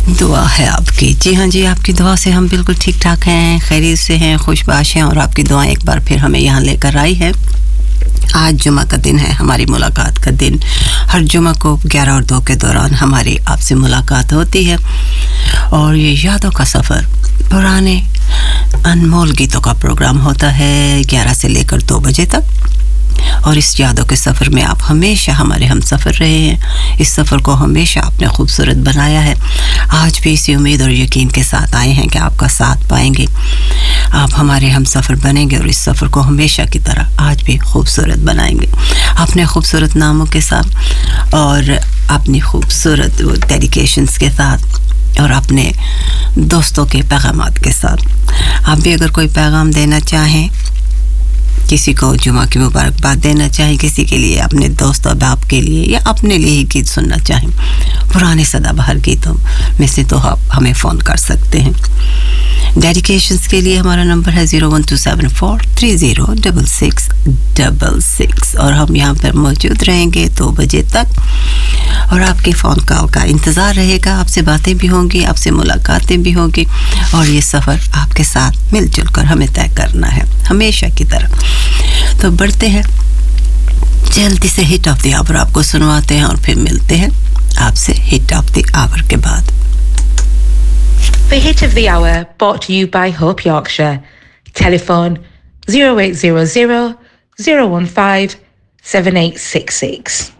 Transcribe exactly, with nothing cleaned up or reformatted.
दुआ है आपकी। जी हाँ जी, आपकी दुआ से हम बिल्कुल ठीक ठाक हैं, खैरियत से हैं, खुशबाश हैं और आपकी दुआएं एक बार फिर हमें यहाँ लेकर आई है। आज जुमा का दिन है, हमारी मुलाकात का दिन। हर जुमा को ग्यारह और दो के दौरान हमारी आपसे मुलाकात होती है और ये यादों का सफ़र, पुराने अनमोल गीतों का प्रोग्राम होता है ग्यारह से लेकर दो बजे तक। और इस यादों के सफ़र में आप हमेशा हमारे हम सफ़र रहे हैं। इस सफ़र को हमेशा आपने खूबसूरत बनाया है। आज भी इसी उम्मीद और यकीन के साथ आए हैं कि आपका साथ पाएंगे, आप हमारे हम सफ़र बनेंगे और इस सफ़र को हमेशा की तरह आज भी खूबसूरत बनाएंगे अपने खूबसूरत नामों के साथ और अपनी खूबसूरत डेडिकेशंस के साथ और अपने दोस्तों के पैगामात के साथ। आप भी अगर कोई पैगाम देना चाहें, किसी को जुमा की मुबारकबाद देना चाहें, किसी के लिए, अपने दोस्त और बाप के लिए या अपने लिए ही गीत सुनना चाहें, पुराने सदाबहार गीतों में से, तो आप हमें फ़ोन कर सकते हैं। डेडिकेशंस के लिए हमारा नंबर है zero one two seven four three zero double six double six और हम यहाँ पर मौजूद रहेंगे दो बजे तक और आपके फ़ोन कॉल का इंतज़ार रहेगा। आपसे बातें भी होंगी, आपसे मुलाकातें भी होंगी और ये सफ़र आपके साथ मिलजुल कर हमें तय करना है हमेशा की तरह। तो बढ़ते हैं, जल्दी से हिट ऑफ द आवर आपको सुनवाते हैं और फिर मिलते हैं आपसे हिट ऑफ द आवर के बाद। The hit of the hour brought to you by Hope Yorkshire. Telephone zero eight zero zero, zero one five, seven eight six six.